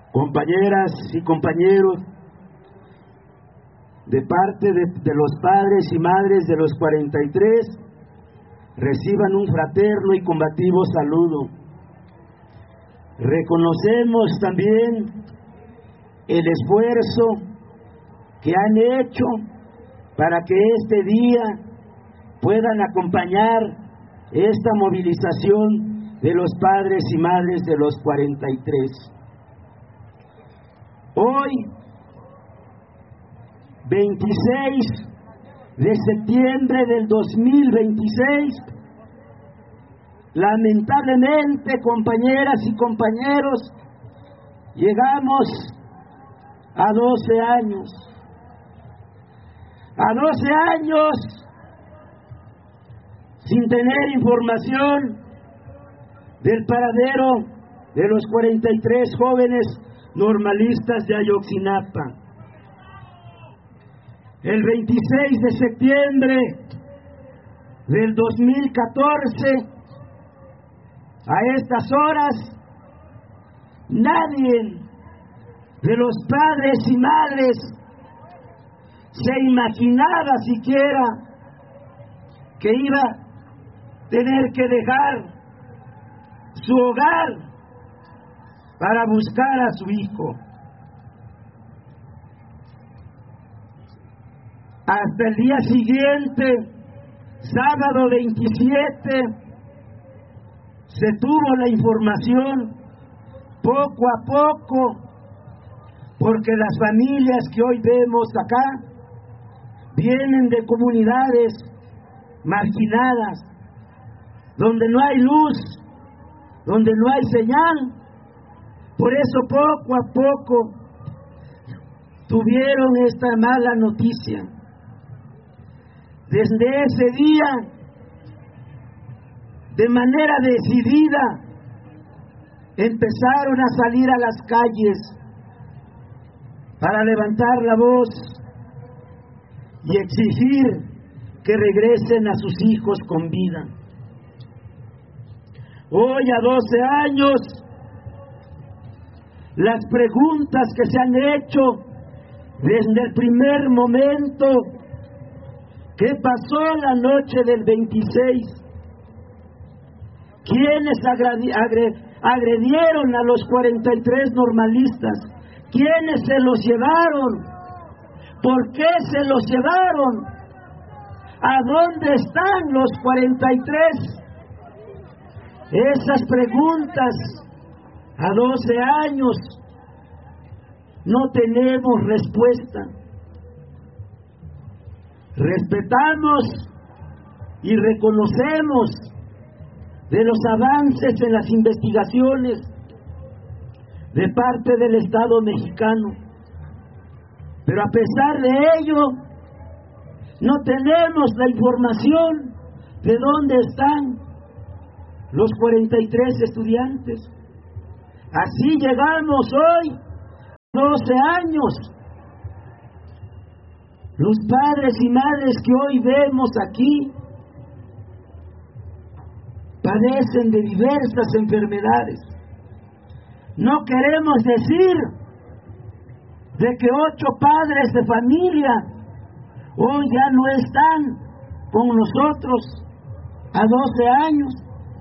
Compañeras y compañeros, de parte de los padres y madres de los 43, reciban un fraterno y combativo saludo. Reconocemos también el esfuerzo que han hecho para que este día puedan acompañar esta movilización de los padres y madres de los 43. Hoy, 26 de septiembre del 2026, lamentablemente, compañeras y compañeros, llegamos a 12 años. A 12 años sin tener información del paradero de los 43 jóvenes normalistas de Ayotzinapa. El 26 de septiembre del 2014, a estas horas, nadie de los padres y madres se imaginaba siquiera que iba a tener que dejar su hogar para buscar a su hijo. Hasta el día siguiente, sábado 27, se tuvo la información poco a poco, porque las familias que hoy vemos acá vienen de comunidades marginadas, donde no hay luz, donde no hay señal. Por eso poco a poco tuvieron esta mala noticia. Desde ese día, de manera decidida, empezaron a salir a las calles para levantar la voz y exigir que regresen a sus hijos con vida. Hoy, a 12 años, las preguntas que se han hecho desde el primer momento, ¿qué pasó la noche del 26? ¿Quiénes agredieron a los 43 normalistas? ¿Quiénes se los llevaron? ¿Por qué se los llevaron? ¿A dónde están los 43? Esas preguntas, a 12 años, no tenemos respuesta. Respetamos y reconocemos de los avances en las investigaciones de parte del Estado mexicano, pero a pesar de ello no tenemos la información de dónde están los 43 estudiantes. Así llegamos hoy, 12 años. Los padres y madres que hoy vemos aquí padecen de diversas enfermedades. No queremos decir de que 8 padres de familia hoy ya no están con nosotros a 12 años.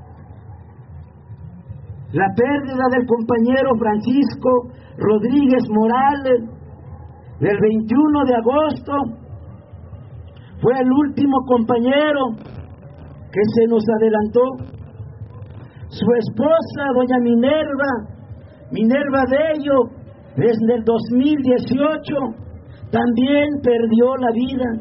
La pérdida del compañero Francisco Rodríguez Morales del 21 de agosto fue el último compañero que se nos adelantó. Su esposa, doña Minerva Bello, desde el 2018 también perdió la vida.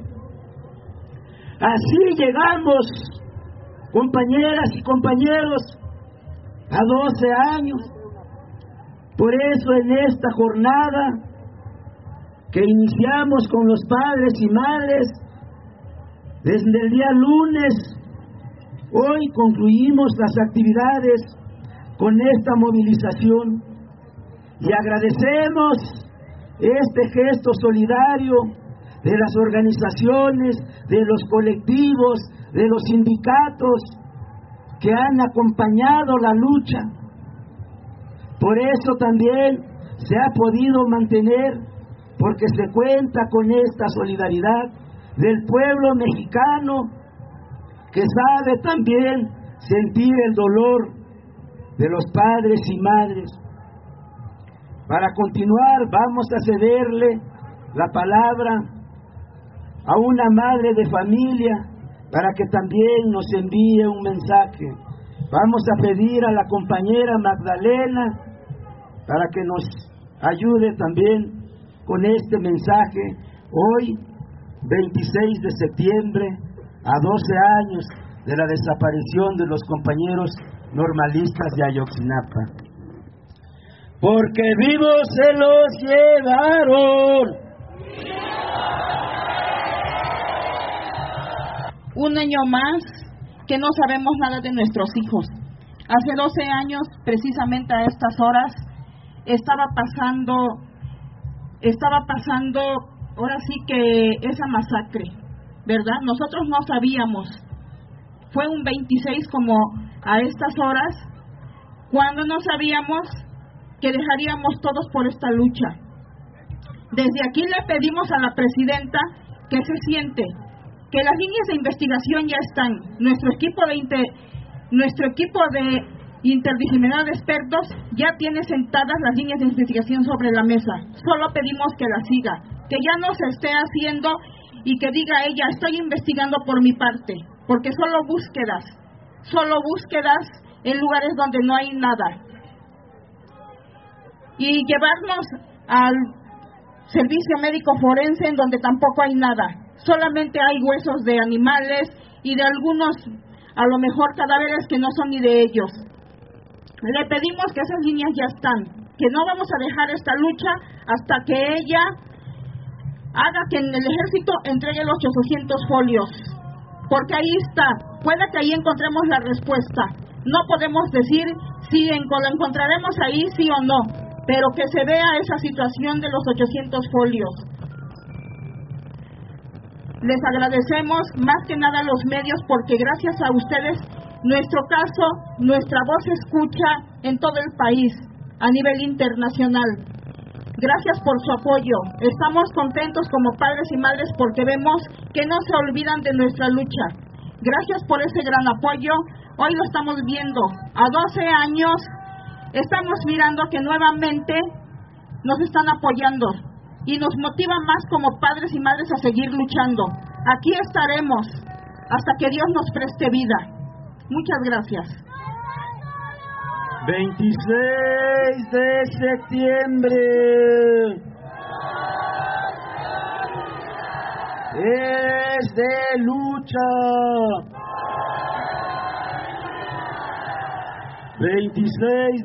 Así llegamos, compañeras y compañeros, a 12 años. Por eso en esta jornada que iniciamos con los padres y madres desde el día lunes, hoy concluimos las actividades con esta movilización y agradecemos este gesto solidario de las organizaciones, de los colectivos, de los sindicatos que han acompañado la lucha. Por eso también se ha podido mantener porque se cuenta con esta solidaridad del pueblo mexicano, que sabe también sentir el dolor de los padres y madres. Para continuar, vamos a cederle la palabra a una madre de familia para que también nos envíe un mensaje. Vamos a pedir a la compañera Magdalena para que nos ayude también con este mensaje. Hoy, 26 de septiembre, a 12 años de la desaparición de los compañeros normalistas de Ayotzinapa. Porque vivos se los llevaron. Un año más que no sabemos nada de nuestros hijos. Hace 12 años, precisamente a estas horas, estaba pasando, ahora sí que esa masacre, ¿verdad? Nosotros no sabíamos. Fue un 26 como a estas horas, cuando no sabíamos que dejaríamos todos por esta lucha. Desde aquí le pedimos a la presidenta que se siente, que las líneas de investigación ya están. Nuestro equipo de interdisciplinar de expertos ya tiene sentadas las líneas de investigación sobre la mesa. Solo pedimos que la siga, que ya no se esté haciendo y que diga ella, estoy investigando por mi parte, porque solo búsquedas en lugares donde no hay nada. Y llevarnos al servicio médico forense en donde tampoco hay nada. Solamente hay huesos de animales y de algunos, a lo mejor, cadáveres que no son ni de ellos. Le pedimos que esas líneas ya están, que no vamos a dejar esta lucha hasta que ella haga que en el ejército entregue los 800 folios, porque ahí está, puede que ahí encontremos la respuesta. No podemos decir si lo encontraremos ahí, sí o no, pero que se vea esa situación de los 800 folios. Les agradecemos más que nada a los medios, porque gracias a ustedes nuestro caso, nuestra voz se escucha en todo el país, a nivel internacional. Gracias por su apoyo. Estamos contentos como padres y madres porque vemos que no se olvidan de nuestra lucha. Gracias por ese gran apoyo. Hoy lo estamos viendo. A 12 años estamos mirando que nuevamente nos están apoyando y nos motiva más como padres y madres a seguir luchando. Aquí estaremos hasta que Dios nos preste vida. Muchas gracias. 26 de septiembre es de lucha. 26